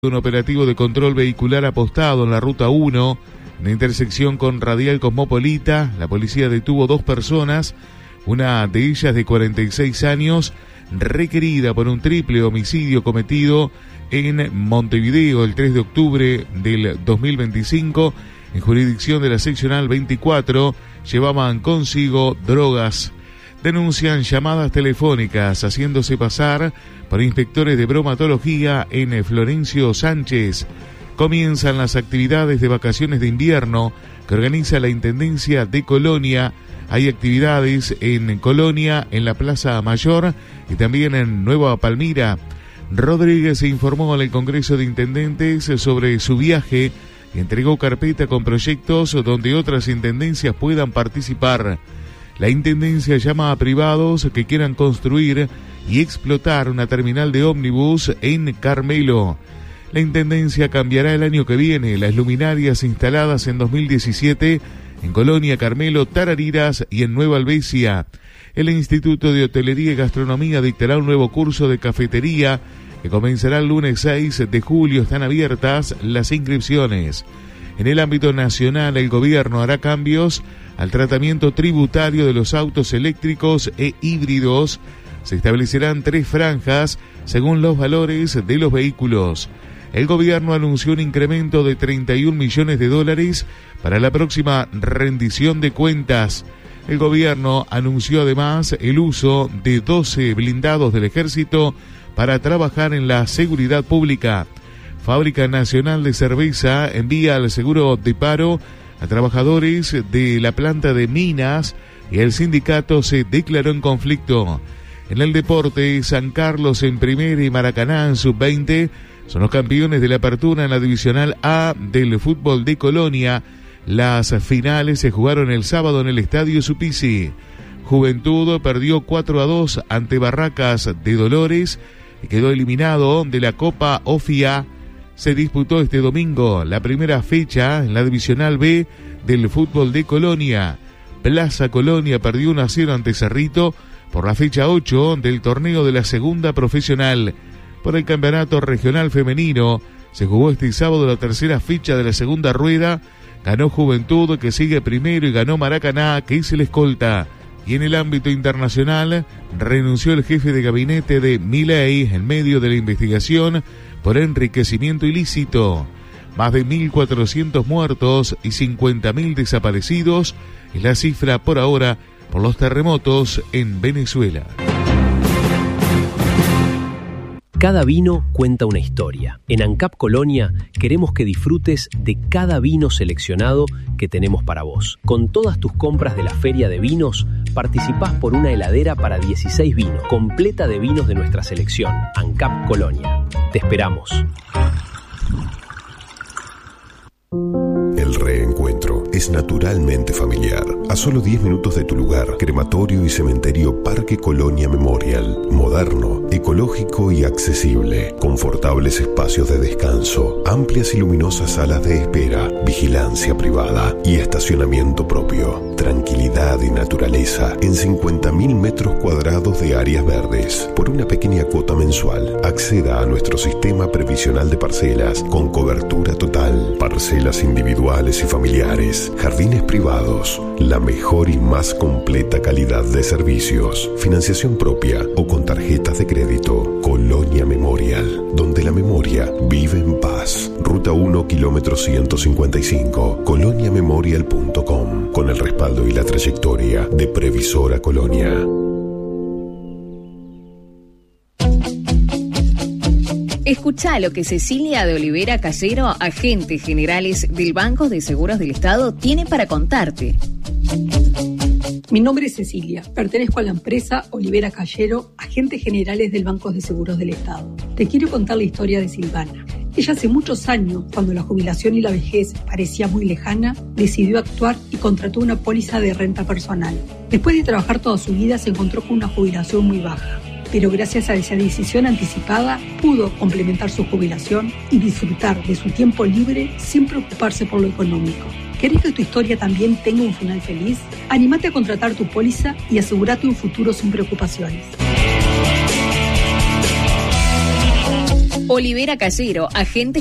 Un operativo de control vehicular apostado en la Ruta 1, en la intersección con Radial Cosmopolita. La policía detuvo 2 personas, una de ellas de 46 años, requerida por un triple homicidio cometido en Montevideo el 3 de octubre del 2025, en jurisdicción de la seccional 24, llevaban consigo drogas. Denuncian llamadas telefónicas haciéndose pasar por inspectores de bromatología en Florencio Sánchez. Comienzan las actividades de vacaciones de invierno que organiza la Intendencia de Colonia. Hay actividades en Colonia, en la Plaza Mayor y también en Nueva Palmira. Rodríguez se informó en el Congreso de Intendentes sobre su viaje y entregó carpeta con proyectos donde otras intendencias puedan participar. La Intendencia llama a privados que quieran construir y explotar una terminal de ómnibus en Carmelo. La Intendencia cambiará el año que viene las luminarias instaladas en 2017 en Colonia, Carmelo, Tarariras y en Nueva Albesia. El Instituto de Hotelería y Gastronomía dictará un nuevo curso de cafetería que comenzará el lunes 6 de julio. Están abiertas las inscripciones. En el ámbito nacional, el gobierno hará cambios al tratamiento tributario de los autos eléctricos e híbridos. Se establecerán 3 franjas según los valores de los vehículos. El gobierno anunció un incremento de $31 millones para la próxima rendición de cuentas. El gobierno anunció además el uso de 12 blindados del ejército para trabajar en la seguridad pública. Fábrica Nacional de Cerveza envía al seguro de paro a trabajadores de la planta de Minas y el sindicato se declaró en conflicto. En el deporte, San Carlos en primera y Maracaná en sub-20 son los campeones de la apertura en la divisional A del fútbol de Colonia. Las finales se jugaron el sábado en el Estadio Supisi. Juventud perdió 4-2 ante Barracas de Dolores y quedó eliminado de la Copa OFIA. Se disputó este domingo la primera fecha en la divisional B del fútbol de Colonia. Plaza Colonia perdió 1-0 ante Cerrito por la fecha 8 del torneo de la segunda profesional. Por el campeonato regional femenino se jugó este sábado la tercera fecha de la segunda rueda. Ganó Juventud, que sigue primero, y ganó Maracaná, que es el escolta. Y en el ámbito internacional, renunció el jefe de gabinete de Milei en medio de la investigación por enriquecimiento ilícito. Más de 1.400 muertos y 50.000 desaparecidos es la cifra por ahora por los terremotos en Venezuela. Cada vino cuenta una historia. En ANCAP Colonia queremos que disfrutes de cada vino seleccionado que tenemos para vos. Con todas tus compras de la Feria de Vinos, participás por una heladera para 16 vinos, completa de vinos de nuestra selección. ANCAP Colonia. Te esperamos. El reencuentro es naturalmente familiar. A solo 10 minutos de tu lugar, Crematorio y Cementerio Parque Colonia Memorial. Moderno, ecológico y accesible. Confortables espacios de descanso, amplias y luminosas salas de espera, vigilancia privada y estacionamiento propio. Tranquilidad y naturaleza en 50.000 metros cuadrados de áreas verdes. Por una pequeña cuota mensual, acceda a nuestro sistema previsional de parcelas con cobertura total. Parcelas individuales y familiares, jardines privados, la mejor y más completa calidad de servicios, financiación propia o con tarjetas de crédito. Colonia Memorial, donde la memoria vive en paz. Ruta 1, kilómetro 155, coloniamemorial.com, con el respaldo y la trayectoria de Previsora Colonia. Escuchá lo que Cecilia de Olivera Callero, agentes generales del Banco de Seguros del Estado, tiene para contarte. Mi nombre es Cecilia, pertenezco a la empresa Olivera Callero, agentes generales del Banco de Seguros del Estado. Te quiero contar la historia de Silvana. Ella hace muchos años, cuando la jubilación y la vejez parecía muy lejana, decidió actuar y contrató una póliza de renta personal. Después de trabajar toda su vida, se encontró con una jubilación muy baja. Pero gracias a esa decisión anticipada, pudo complementar su jubilación y disfrutar de su tiempo libre sin preocuparse por lo económico. ¿Querés que tu historia también tenga un final feliz? Anímate a contratar tu póliza y asegúrate un futuro sin preocupaciones. Olivera Callero, agente